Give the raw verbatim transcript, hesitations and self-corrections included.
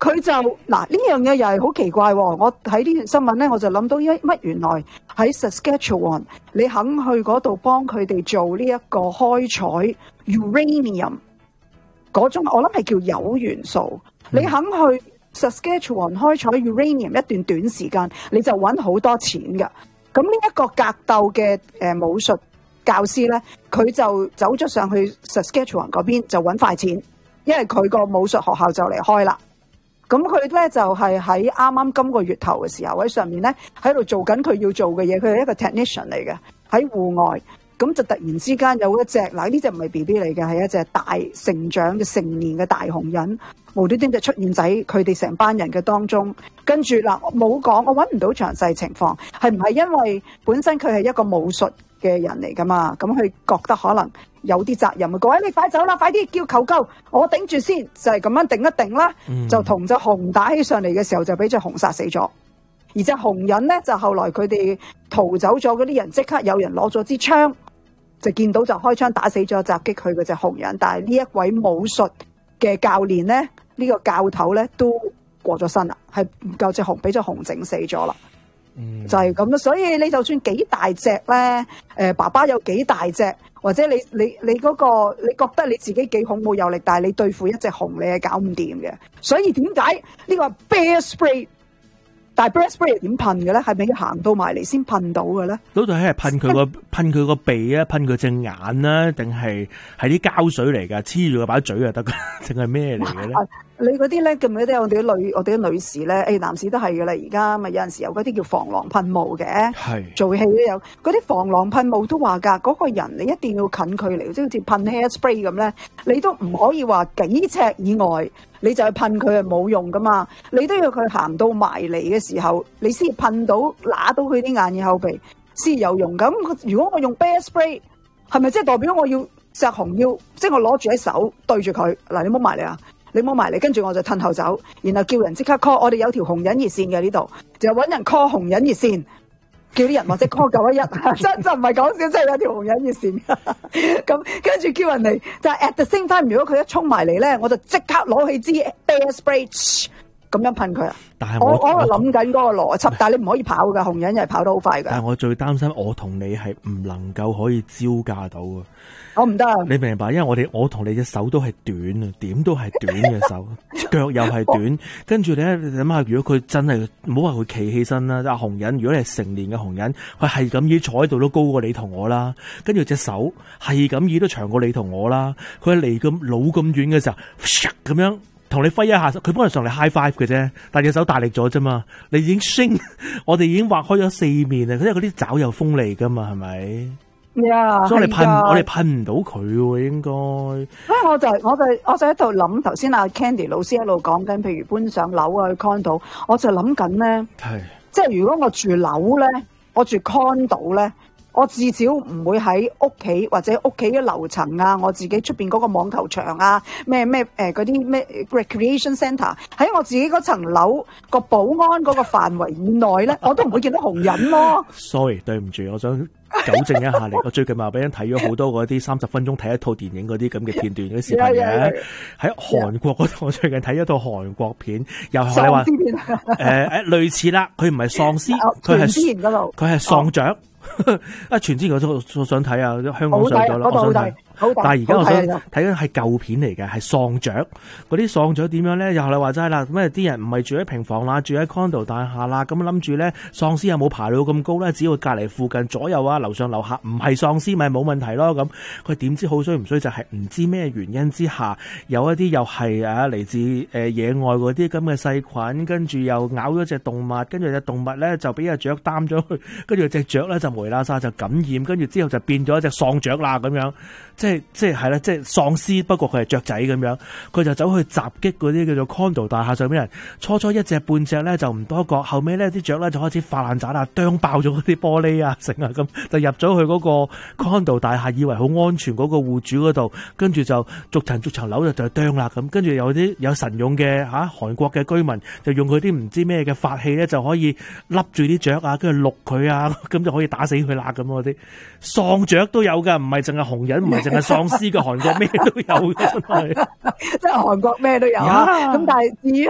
佢就嗱呢樣嘢又係好奇怪喎！我睇呢條新聞咧，我就諗到因乜原來喺 Saskatchewan 你肯去嗰度幫佢哋做呢一個開採 uranium 嗰種，我諗係叫鈾元素。嗯、你肯去 Saskatchewan 開採 uranium 一段短時間，你就揾好多錢㗎。咁呢一個格鬥嘅誒武術教師咧，佢就走咗上去 Saskatchewan 嗰邊就揾快錢，因為佢個武術學校就嚟開啦。咁佢咧就係喺啱啱今個月頭嘅時候喺上面咧喺度做緊佢要做嘅嘢，佢係一個 technician 嚟嘅喺戶外，咁就突然之間有一隻嗱呢隻唔係 B B 嚟嘅，係一隻大成長嘅成年嘅大紅人，無端端就出現喺佢哋成班人嘅當中，跟住嗱我冇講，我揾唔到詳細情況，係唔係因為本身佢係一個武術嘅人嚟噶嘛？咁佢覺得可能有啲責任啊！各位你快走啦，快啲叫求救，我頂住先，就係咁樣定一定啦。嗯、就同隻熊打起上嚟嘅時候，就俾隻熊殺死咗。而隻熊人咧，就後來佢哋逃走咗嗰啲人，即刻有人攞咗支槍，就見到就開槍打死咗襲擊佢嗰隻熊人。但係呢一位武術嘅教練咧，呢、呢個教頭咧都過咗身啦，係唔夠隻熊俾隻熊整死咗啦。嗯、就係咁啦，所以你就算幾大隻咧，誒、呃，爸爸有幾大隻，或者你你你嗰、嗰個你覺得你自己幾孔武有力，但係你對付一隻熊，你係搞唔掂嘅。所以點解呢個 bear spray？但係 bear spray 係點噴嘅咧？係咪要行到埋嚟先噴到嘅咧？ 嗰度係噴佢個噴佢個鼻啊，噴佢隻眼啊，定係係啲膠水嚟噶？黐住個把嘴就得噶，定係咩嚟嘅咧？ 你嗰啲咧，記唔記得我哋啲女，我哋啲女士咧，誒，男士都係噶啦。而家咪有陣時有嗰啲叫防狼噴霧嘅，係做戲都有嗰啲防狼噴霧都話噶，嗰、嗰個人你一定要近距離，即係好似噴 hair spray 咁咧，你都唔可以話幾尺以外，你就去噴佢係冇用噶嘛。你都要佢行到埋嚟嘅時候，你先噴到揦到佢啲眼耳口鼻先有用。咁如果我用 bear spray，係咪即係代表我要隻熊要，即係我攞住喺手對住佢嗱？你唔好埋嚟啊！你摸埋嚟，跟住我就褪後走，然後叫人即刻 call，我哋有條紅人熱線嘅呢度，就揾人 call 紅人熱線，叫啲人或者 call 九一一，真真唔係講笑，真係有條紅人熱線。咁跟住叫人嚟，但係 at the same time，如果佢一衝埋嚟咧，我就即刻攞起支 bear spray 咁樣噴佢啊！但係我我係諗緊嗰個邏輯，但係你唔可以跑噶，紅人又係跑得好快噶。 但係我最擔心我同你係唔能夠可以招架到啊！ 我唔得啊！ 你明白？因為我哋我同你隻手都係短啊，點都係短嘅手，腳又係短。跟住你諗下，如果佢真係唔好話佢企起身啦，阿紅人，如果你係成年嘅紅人，佢係咁以坐喺度都高過你同我啦。跟住隻手係咁以都長過你同我啦。佢離咁老咁遠嘅時候，咁樣同你揮一下，佢幫你上嚟 high five 嘅啫，但係隻手大力咗啫嘛。你已經升，我哋已經劃開咗四面啊！因為嗰啲爪有鋒利噶嘛，係咪？ Yeah, 所以我哋噴，我哋噴唔到佢喎，應該。 所以我就我就我就喺度諗，頭先阿 Candy 老師一路講緊，譬如搬上樓啊去 condo，我就諗緊咧，係即係如果我住樓咧，我住 condo 咧，我至少唔會喺屋企或者屋企嘅樓層啊，我自己出邊嗰個網球場啊，咩咩誒嗰啲咩 recreation centre 喺我自己嗰層樓個保安嗰個範圍以內咧，我都唔會見到紅人咯。 Sorry， 對唔住，我想糾正一下你，我最近話俾人睇咗好多嗰啲三十分鐘睇一套電影嗰啲咁嘅片段嗰啲視頻嘅，喺韓國嗰度我最近睇咗套韓國片，又係你話誒誒類似啦，佢唔係喪屍，佢係佢係喪雀。啊！全之前我都我想睇啊，香港上咗啦，我想睇。但係而家我想睇緊係舊片嚟嘅，係喪雀。嗰啲喪雀點樣咧？又係你話齋啦，咁啲人唔係住喺平房啦，住喺 condo 大廈啦，咁諗住咧，喪屍有冇爬到咁高咧？只要隔離附近左右啊，樓上樓下唔係喪屍，咪冇問題咯。咁佢點知好衰唔衰？就係、是、唔知咩原因之下，有一啲又係啊嚟自誒野外嗰啲咁嘅細菌，跟住又咬咗隻動物，跟住隻動物咧就俾隻雀擔咗去，跟住隻雀咧就梅拉沙就感染，跟住之後就變咗一隻喪雀啦咁樣。即係即係係啦，即係喪屍，不過佢係雀仔咁樣，佢就走去襲擊嗰啲叫做 condo 大廈上邊人。初初一隻半隻咧就唔多覺，後尾咧啲雀咧就開始發爛渣啦，啄爆咗嗰啲玻璃啊，成啊咁就入咗去嗰個 condo 大廈，以為好安全嗰個戶主嗰度，跟住就逐層逐層樓就就啄啦咁，跟住有啲有神勇嘅吓韓國嘅居民就用佢啲唔知咩嘅法器咧就可以笠住啲雀啊，跟住錄佢啊，咁就可以打死佢啦咁嗰啲喪雀都有噶，唔係淨係紅人，唔係淨係喪屍嘅，韓國咩都有嘅，真係， 即係韓國咩都有啊。咁但係至於